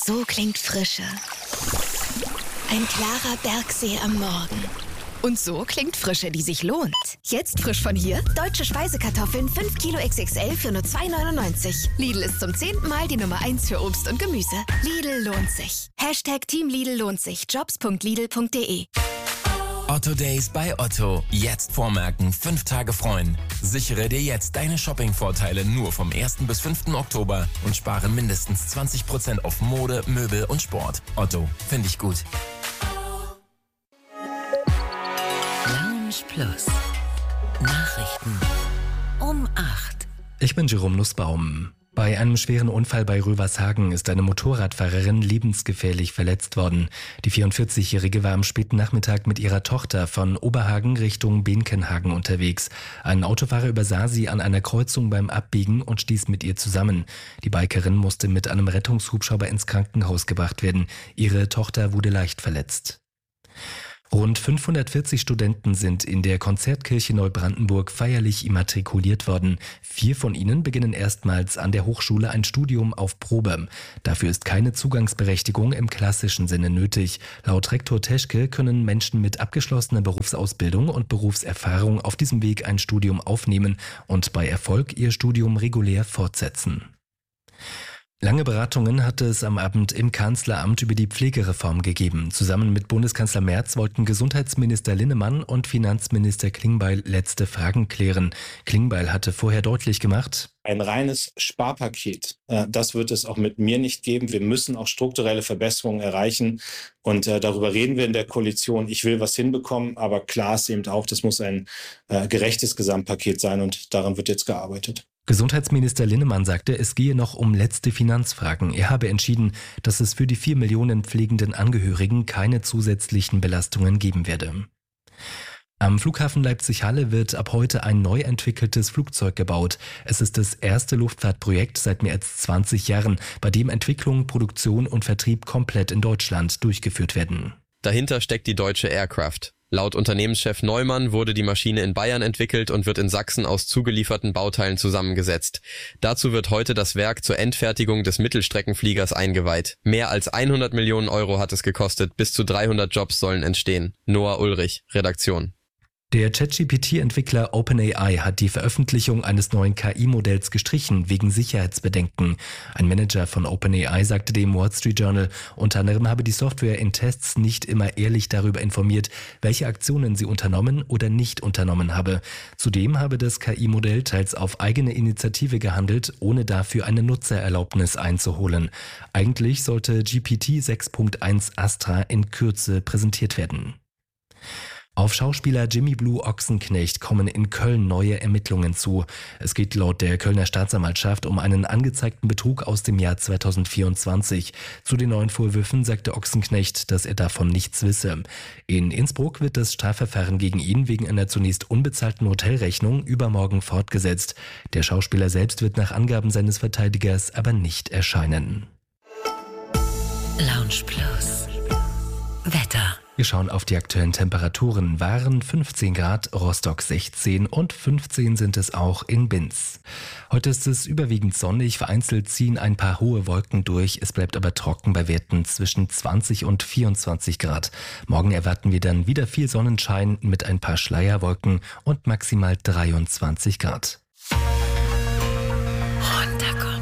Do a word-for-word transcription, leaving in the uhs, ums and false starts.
So klingt Frische. Ein klarer Bergsee am Morgen. Und so klingt Frische, die sich lohnt. Jetzt frisch von hier, deutsche Speisekartoffeln fünf Kilo X X L für nur zwei neunundneunzig. Lidl ist zum zehnten Mal die Nummer eins für Obst und Gemüse. Lidl lohnt sich. Hashtag Team Lidl lohnt sich. Jobs punkt lidl punkt de. Otto Days bei Otto. Jetzt vormerken, fünf Tage freuen. Sichere dir jetzt deine Shopping-Vorteile nur vom ersten bis fünften Oktober und spare mindestens zwanzig Prozent auf Mode, Möbel und Sport. Otto, finde ich gut. Plus. Nachrichten um acht. Ich bin Jerome Nussbaum. Bei einem schweren Unfall bei Rövershagen ist eine Motorradfahrerin lebensgefährlich verletzt worden. Die vierundvierzigjährige war am späten Nachmittag mit ihrer Tochter von Oberhagen Richtung Benkenhagen unterwegs. Ein Autofahrer übersah sie an einer Kreuzung beim Abbiegen und stieß mit ihr zusammen. Die Bikerin musste mit einem Rettungshubschrauber ins Krankenhaus gebracht werden. Ihre Tochter wurde leicht verletzt. Rund fünfhundertvierzig Studenten sind in der Konzertkirche Neubrandenburg feierlich immatrikuliert worden. Vier von ihnen beginnen erstmals an der Hochschule ein Studium auf Probe. Dafür ist keine Zugangsberechtigung im klassischen Sinne nötig. Laut Rektor Teschke können Menschen mit abgeschlossener Berufsausbildung und Berufserfahrung auf diesem Weg ein Studium aufnehmen und bei Erfolg ihr Studium regulär fortsetzen. Lange Beratungen hatte es am Abend im Kanzleramt über die Pflegereform gegeben. Zusammen mit Bundeskanzler Merz wollten Gesundheitsminister Linnemann und Finanzminister Klingbeil letzte Fragen klären. Klingbeil hatte vorher deutlich gemacht: Ein reines Sparpaket, das wird es auch mit mir nicht geben. Wir müssen auch strukturelle Verbesserungen erreichen. Und darüber reden wir in der Koalition. Ich will was hinbekommen, aber klar ist eben auch, das muss ein gerechtes Gesamtpaket sein und daran wird jetzt gearbeitet. Gesundheitsminister Linnemann sagte, es gehe noch um letzte Finanzfragen. Er habe entschieden, dass es für die vier Millionen pflegenden Angehörigen keine zusätzlichen Belastungen geben werde. Am Flughafen Leipzig-Halle wird ab heute ein neu entwickeltes Flugzeug gebaut. Es ist das erste Luftfahrtprojekt seit mehr als zwanzig Jahren, bei dem Entwicklung, Produktion und Vertrieb komplett in Deutschland durchgeführt werden. Dahinter steckt die Deutsche Aircraft. Laut Unternehmenschef Neumann wurde die Maschine in Bayern entwickelt und wird in Sachsen aus zugelieferten Bauteilen zusammengesetzt. Dazu wird heute das Werk zur Endfertigung des Mittelstreckenfliegers eingeweiht. Mehr als hundert Millionen Euro hat es gekostet, bis zu dreihundert Jobs sollen entstehen. Noah Ulrich, Redaktion. Der ChatGPT-Entwickler OpenAI hat die Veröffentlichung eines neuen K I-Modells gestrichen, wegen Sicherheitsbedenken. Ein Manager von OpenAI sagte dem Wall Street Journal, unter anderem habe die Software in Tests nicht immer ehrlich darüber informiert, welche Aktionen sie unternommen oder nicht unternommen habe. Zudem habe das K I-Modell teils auf eigene Initiative gehandelt, ohne dafür eine Nutzererlaubnis einzuholen. Eigentlich sollte G P T sechs Punkt eins Astra in Kürze präsentiert werden. Auf Schauspieler Jimmy Blue Ochsenknecht kommen in Köln neue Ermittlungen zu. Es geht laut der Kölner Staatsanwaltschaft um einen angezeigten Betrug aus dem Jahr zweitausendvierundzwanzig. Zu den neuen Vorwürfen sagte Ochsenknecht, dass er davon nichts wisse. In Innsbruck wird das Strafverfahren gegen ihn wegen einer zunächst unbezahlten Hotelrechnung übermorgen fortgesetzt. Der Schauspieler selbst wird nach Angaben seines Verteidigers aber nicht erscheinen. Lounge Plus. Wetter. Wir schauen auf die aktuellen Temperaturen. Waren fünfzehn Grad, Rostock sechzehn und fünfzehn sind es auch in Binz. Heute ist es überwiegend sonnig, vereinzelt ziehen ein paar hohe Wolken durch. Es bleibt aber trocken bei Werten zwischen zwanzig und vierundzwanzig Grad. Morgen erwarten wir dann wieder viel Sonnenschein mit ein paar Schleierwolken und maximal dreiundzwanzig Grad. Runterkommen.